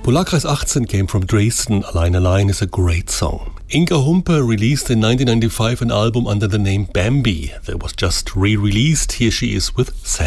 Polarkreis 18 came from Dresden. Allein Allein is a great song. Inga Humpe released in 1995 an album under the name Bambi that was just re-released. Here she is with Sad.